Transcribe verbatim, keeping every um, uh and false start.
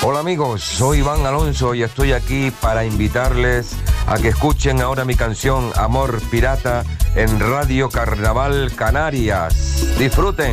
Hola amigos, soy Iván Alonso y estoy aquí para invitarles a que escuchen ahora mi canción Amor Pirata en Radio Carnaval Canarias. Disfruten.